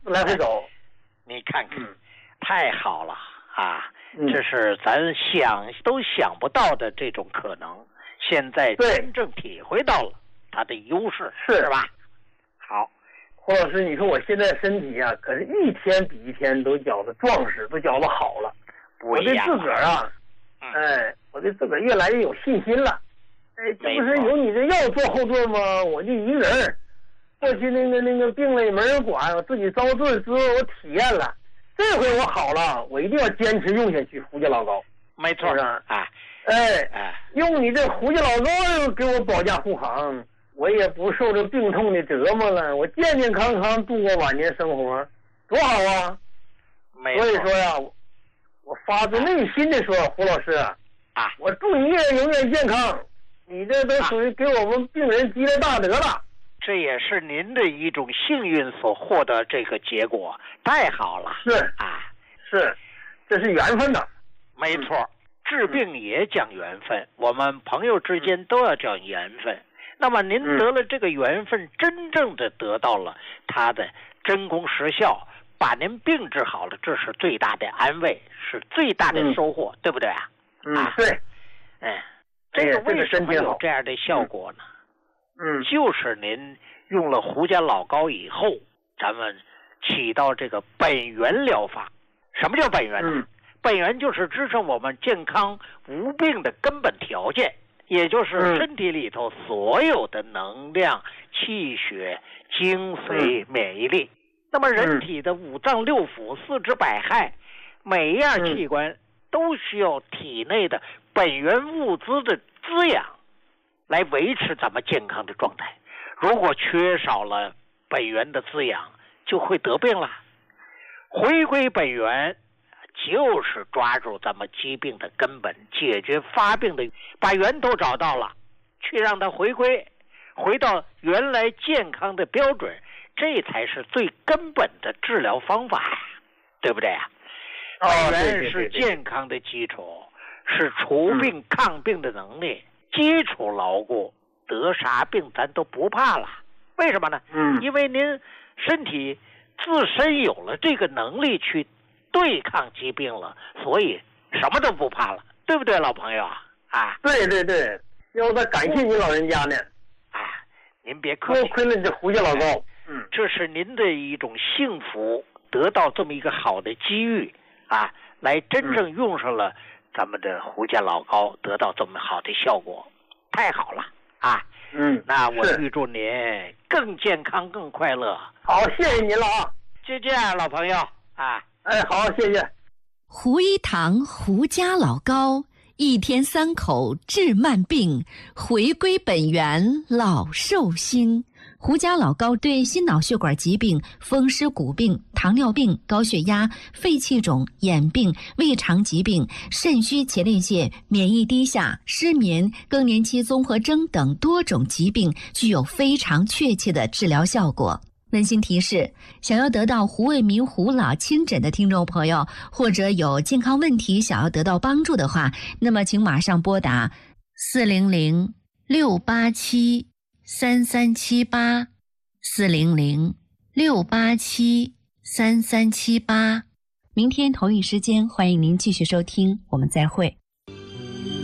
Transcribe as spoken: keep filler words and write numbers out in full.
来回走。 你看看， 嗯、 太好了啊！ 嗯、 这是咱想都想不到的这种可能，现在真正体会到了它的优势， 是是吧？好， 胡老师，你说我现在身体啊，可是一天比一天都觉得壮实，都觉得好了。 不一样我对自个儿啊， 嗯、 哎，我对自个儿越来越有信心了。哎，这不是有你这药做后盾吗？我就一个人。过去那个那个病了也没人管，我自己遭罪之后我体验了，这回我好了，我一定要坚持用下去。胡家老高， 没错啊，哎哎，用你这胡家老高给我保驾护航，我也不受这病痛的折磨了，我健健康康度过晚年生活，多好啊！ 没错。 所以说呀，我发自内心的说，胡老师啊，我祝你也永远健康，你这都属于给我们病人积了大德了。 这也是您的一种幸运所获得这个结果，太好了。 是啊， 是，这是缘分呐。 没错，嗯、治病也讲缘分，我们朋友之间都要讲缘分。嗯、那么您得了这个缘分，嗯、真正的得到了它的真功实效，把您病治好了，这是最大的安慰，是最大的收获，嗯、对不对啊？ 嗯，啊、对。 哎，这个为什么有这样的效果呢？ 嗯， 就是您用了胡家老高以后，咱们起到这个本源疗法。什么叫本源呢？ 嗯、 本源就是支撑我们健康无病的根本条件，也就是身体里头所有的能量、气血、精髓、免疫力。 嗯、 那么人体的五脏六腑、四肢百骸，每一样器官都需要体内的本源物资的滋养，来维持咱们健康的状态。如果缺少了本源的滋养，就会得病了。回归本源，就是抓住咱们疾病的根本，解决发病的，把源头找到了，去让它回归，回到原来健康的标准，这才是最根本的治疗方法呀，对不对啊？本源是健康的基础，是除病抗病的能力。基础牢固，得啥病咱都不怕了。为什么呢？ 嗯， 因为您身体自身有了这个能力去对抗疾病了，所以什么都不怕了，对不对，老朋友啊？啊， 对对对，要再感谢您老人家呢。 啊，您别客气， 多亏了你这胡家老高。 嗯，这是您的一种幸福，得到这么一个好的机遇啊，来真正用上了。咱们的胡家老高得到这么好的效果，太好了啊！ 嗯， 那我预祝您更健康、更快乐。 好，谢谢您了啊！ 就这样，老朋友啊！ 哎，好，谢谢。 胡一堂胡家老高，一天三口治慢病，回归本源老寿星。胡家老高对心脑血管疾病、风湿骨病、糖尿病、高血压、肺气肿、眼病、胃肠疾病、肾虚前列腺、免疫低下、失眠、更年期综合征等多种疾病具有非常确切的治疗效果。温馨提示：想要得到胡卫民胡老亲诊的听众朋友，或者有健康问题想要得到帮助的话，那么请马上拨打四零零六八七三三七八四零零六八七三三七八。明天同一时间，欢迎您继续收听，我们再会。